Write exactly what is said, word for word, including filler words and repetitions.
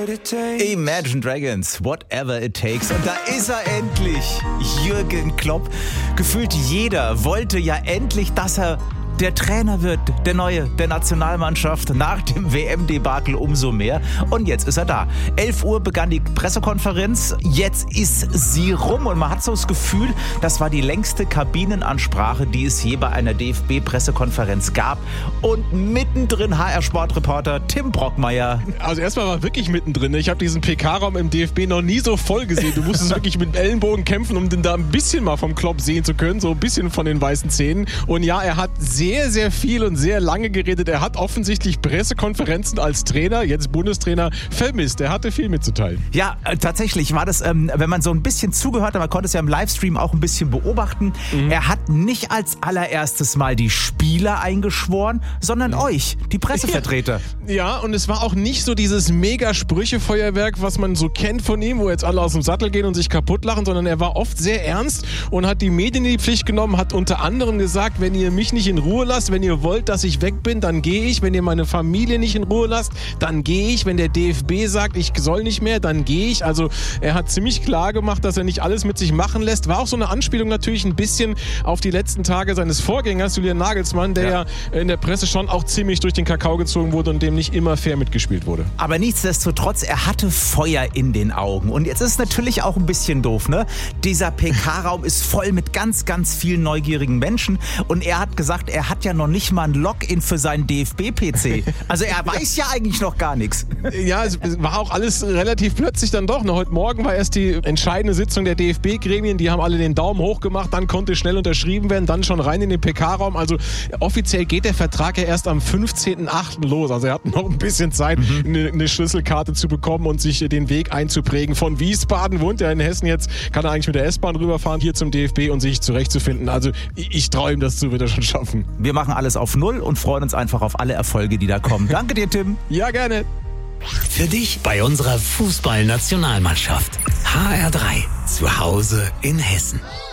Imagine Dragons, Whatever It Takes. Und da ist er endlich, Jürgen Klopp. Gefühlt jeder wollte ja endlich, dass er der Trainer wird, der Neue der Nationalmannschaft nach dem W M-Debakel umso mehr. Und jetzt ist er da. elf Uhr begann die Pressekonferenz. Jetzt ist sie rum und man hat so das Gefühl, das war die längste Kabinenansprache, die es je bei einer D F B-Pressekonferenz gab. Und mittendrin H R-Sportreporter Tim Brockmeier. Also erstmal war wirklich mittendrin. Ich habe diesen P K-Raum im D F B noch nie so voll gesehen. Du musstest wirklich mit Ellenbogen kämpfen, um den da ein bisschen mal vom Klopp sehen zu können. So ein bisschen von den weißen Zähnen. Und ja, er hat sehr sehr, sehr viel und sehr lange geredet. Er hat offensichtlich Pressekonferenzen als Trainer, jetzt Bundestrainer, vermisst. Er hatte viel mitzuteilen. Ja, äh, tatsächlich war das, ähm, wenn man so ein bisschen zugehört hat, man konnte es ja im Livestream auch ein bisschen beobachten, mhm. er hat nicht als allererstes mal die Spieler eingeschworen, sondern mhm. euch, die Pressevertreter. Ja. ja, und es war auch nicht so dieses Mega-Sprüche-Feuerwerk, was man so kennt von ihm, wo jetzt alle aus dem Sattel gehen und sich kaputt lachen, sondern er war oft sehr ernst und hat die Medien in die Pflicht genommen, hat unter anderem gesagt, wenn ihr mich nicht in Ruhe lasst, wenn ihr wollt, dass ich weg bin, dann gehe ich. Wenn ihr meine Familie nicht in Ruhe lasst, dann gehe ich. Wenn der D F B sagt, ich soll nicht mehr, dann gehe ich. Also er hat ziemlich klar gemacht, dass er nicht alles mit sich machen lässt. War auch so eine Anspielung natürlich ein bisschen auf die letzten Tage seines Vorgängers, Julian Nagelsmann, der ja. ja in der Presse schon auch ziemlich durch den Kakao gezogen wurde und dem nicht immer fair mitgespielt wurde. Aber nichtsdestotrotz, er hatte Feuer in den Augen. Und jetzt ist es natürlich auch ein bisschen doof, ne? Dieser P K-Raum ist voll mit ganz, ganz vielen neugierigen Menschen. Und er hat gesagt, er hat ja noch nicht mal ein Login für seinen D F B-P C. Also er weiß ja eigentlich noch gar nichts. Ja, es war auch alles relativ plötzlich dann doch. Heute Morgen war erst die entscheidende Sitzung der D F B-Gremien. Die haben alle den Daumen hoch gemacht. Dann konnte schnell unterschrieben werden. Dann schon rein in den P K-Raum. Also offiziell geht der Vertrag ja erst am fünfzehnten achten los. Also er hat noch ein bisschen Zeit, mhm. eine, eine Schlüsselkarte zu bekommen und sich den Weg einzuprägen. Von Wiesbaden wohnt er in Hessen jetzt. Kann er eigentlich mit der S-Bahn rüberfahren hier zum D F B und sich zurechtzufinden. Also ich, ich traue ihm das zu, wird er schon schaffen. Wir machen alles auf Null und freuen uns einfach auf alle Erfolge, die da kommen. Danke dir, Tim. Ja, gerne. Für dich bei unserer Fußballnationalmannschaft. H R drei. Zu Hause in Hessen.